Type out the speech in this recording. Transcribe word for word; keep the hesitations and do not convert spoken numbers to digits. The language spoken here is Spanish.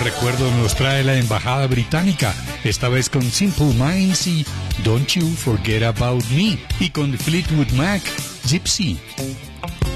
recuerdo nos trae la embajada británica, esta vez con Simple Minds y Don't You Forget About Me, y con Fleetwood Mac, Gypsy.